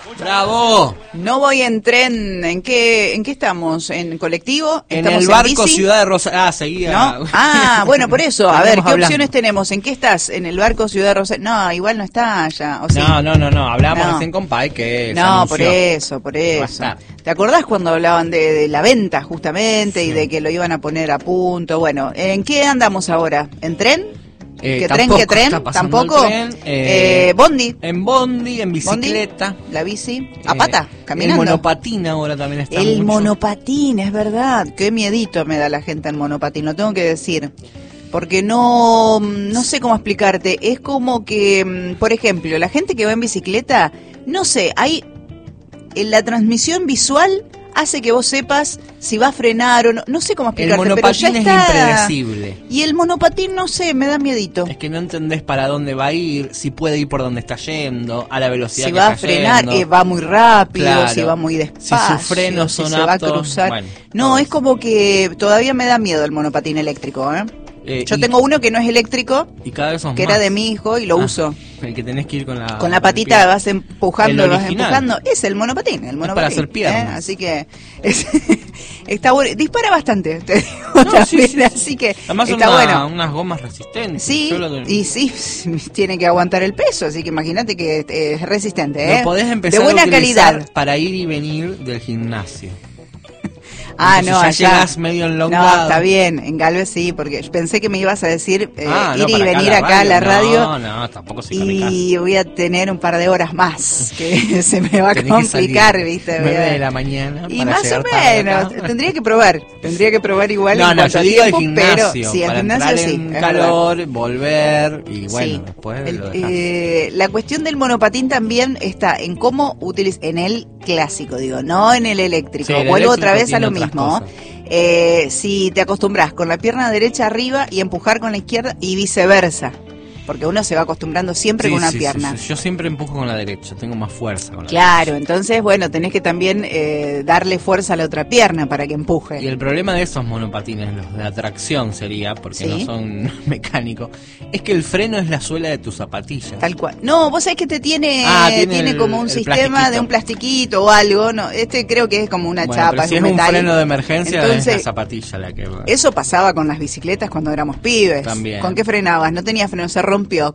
¡Bravo! No voy en tren. ¿En qué estamos? ¿En colectivo? En ¿Estamos el barco bici? Ciudad de Rosario. Ah, seguía. ¿No? Ah, bueno, por eso. A ver, ¿qué hablando. opciones tenemos? ¿En qué estás? ¿En el barco Ciudad de Rosario? No, igual no está allá. ¿O sí? No. Hablábamos No. recién con Pai que se No, por anunció. eso. Va a estar. ¿Te acordás cuando hablaban de la venta justamente y de que lo iban a poner a punto? Bueno, ¿en qué andamos ahora? ¿En tren? ¿Qué tren? Está pasando ¿Tampoco? el tren, Bondi. En bondi, en bicicleta. Bondi, la bici. ¿A pata? ¿Caminando? El monopatín ahora también está El mucho. monopatín, es verdad. Qué miedito me da la gente en monopatín, lo tengo que decir. Porque no sé cómo explicarte. Es como que, por ejemplo, la gente que va en bicicleta, no sé, en la transmisión visual hace que vos sepas si va a frenar o no. No sé cómo explicarte, El pero ya monopatín es está. impredecible. Y el monopatín, no sé, me da miedito. Es que no entendés para dónde va a ir, si puede ir por donde está yendo, a la velocidad Si que va a está frenar, yendo. va muy rápido, Claro. si va muy despacio, Si sus frenos son si se va a aptos, cruzar. bueno, No, todo es eso. como que todavía me da miedo el monopatín eléctrico, ¿eh? Yo Y- tengo uno que no es eléctrico, Y cada vez son que más. era de mi hijo y lo uso. El que tenés que ir con la Con la patita el pie. vas empujando, El vas original. empujando. Es el monopatín, para hacer piernas. Así que está bueno. Dispara bastante, te digo No, también, sí. así que Además son está bueno. unas gomas resistentes. Sí, Yo lo- y sí, tiene que aguantar el peso, así que imagínate que es resistente, ¿eh? Lo podés empezar de buena a utilizar calidad. para ir y venir del gimnasio. Ah, Entonces no, ya allá. llegás medio No, enlongado. está bien, en Galvez sí, porque yo pensé que me ibas a decir No, ir y para venir acá a la radio. No, tampoco se kamikaze. Y voy a tener un par de horas más, que se me va a Tenés que complicar, salir ¿viste? 9 de la mañana Y para más o llegar tarde menos, acá. tendría que probar igual No, en no, cuanto yo a digo el tiempo, gimnasio, pero sí, el para gimnasio entrar sí, en es calor, volver y bueno, Sí. después El- lo dejás. la cuestión del monopatín también está en cómo utilizar, en el clásico, digo, no en el eléctrico. Sí, el Vuelvo otra eléctrico vez a lo tiene otras mismo. cosas. Si te acostumbras con la pierna derecha arriba y empujar con la izquierda y viceversa, porque uno se va acostumbrando siempre Sí, con una sí, pierna. sí. Yo siempre empujo con la derecha, tengo más fuerza con la Claro, entonces, bueno, tenés que también darle fuerza a la otra pierna para que empuje. Y el problema de esos monopatines, los de atracción sería, porque Sí. no son mecánicos, es que el freno es la suela de tus zapatillas. Tal cual. No, vos sabés que te tiene Tiene como un el sistema plastiquito. de un plastiquito o algo. No, este creo que es como una Bueno, chapa, pero si es es un metal. freno de emergencia, es Entonces, la zapatilla la que va. eso pasaba con las bicicletas cuando éramos pibes. También. ¿Con qué frenabas? No tenía freno, se rompió.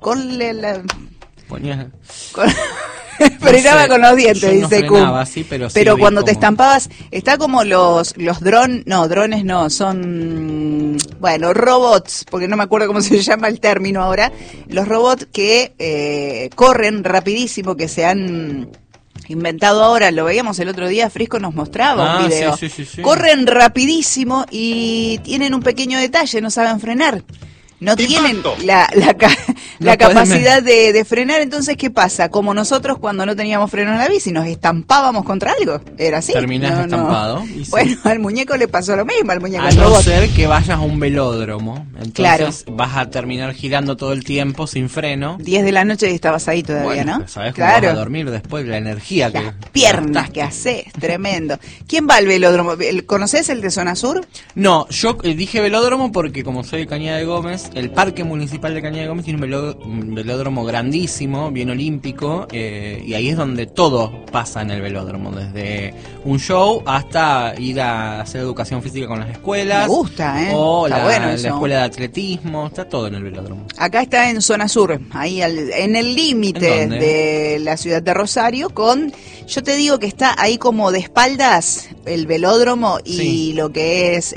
Ponías... Con- frenaba sé, con los dientes, yo no dice frenaba Kuhn. así, pero sí Pero vi cuando te cómo- estampabas, está como los drones no, son, bueno, robots, porque no me acuerdo cómo se llama el término ahora, los robots que corren rapidísimo, que se han inventado ahora, lo veíamos el otro día, Frisco nos mostraba un video. Sí. Corren rapidísimo y tienen un pequeño detalle, no saben frenar. No tienen la No capacidad de frenar, entonces ¿qué pasa? Como nosotros cuando no teníamos freno en la bici nos estampábamos contra algo, era así. Terminás estampado, y sí. Bueno, al muñeco le pasó lo mismo, al muñeco A del no robot. ser que vayas a un velódromo, entonces Claro. vas a terminar girando todo el tiempo sin freno. 10 de la noche y estabas ahí todavía, Bueno, ¿no? pero sabés cómo vas a dormir después, la energía que... Las piernas que haces, tremendo. ¿Quién va al velódromo? ¿Conoces el de Zona Sur? No, yo dije velódromo porque como soy de Cañada de Gómez, el Parque Municipal de Cañada de Gómez tiene un velódromo grandísimo, bien olímpico, y ahí es donde todo pasa en el velódromo, desde un show hasta ir a hacer educación física con las escuelas. Me gusta, ¿eh? O Está la, bueno la eso. escuela de atletismo, está todo en el velódromo. Acá está en Zona Sur, ahí en el límite ¿En dónde? de la ciudad de Rosario, yo te digo que está ahí como de espaldas el velódromo y Sí. lo que es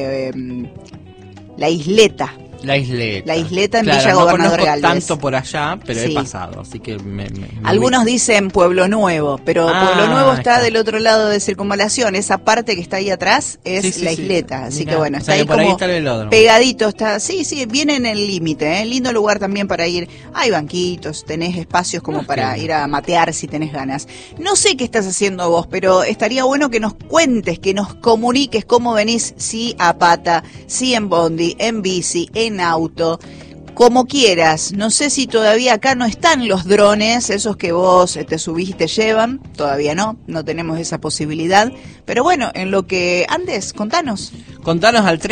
la isleta. La isleta. La isleta en Claro, Villa no Gobernador conozco Galvez. tanto por allá, pero Sí. he pasado, así que me Algunos dicen Pueblo Nuevo, pero Pueblo Nuevo está del otro lado de Circunvalación. Esa parte que está ahí atrás es Sí, sí, la sí. isleta. Así Mirá, que bueno, o está sea que ahí por ahí como está el velódromo. pegadito. Está, sí, viene en el límite. Lindo lugar también para ir. Hay banquitos, tenés espacios como para ir a matear si tenés ganas. No sé qué estás haciendo vos, pero estaría bueno que nos cuentes, que nos comuniques cómo venís, si a pata, si en bondi, en bici, en auto. Como quieras, no sé si todavía acá no están los drones, esos que vos te subís y te llevan, todavía no tenemos esa posibilidad, pero bueno, en lo que andes, contanos. Contanos al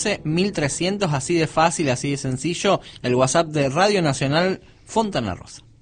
341-511-1300, así de fácil, así de sencillo, el WhatsApp de Radio Nacional Fontana Rosa.